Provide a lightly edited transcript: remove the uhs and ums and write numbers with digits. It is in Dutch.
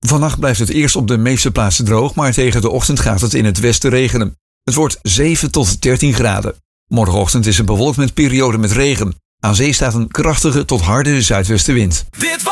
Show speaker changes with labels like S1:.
S1: Vannacht blijft het eerst op de meeste plaatsen droog, maar tegen de ochtend gaat het in het westen regenen. Het wordt 7 tot 13 graden. Morgenochtend is het bewolkt met perioden met regen. Aan zee staat een krachtige tot harde zuidwestenwind.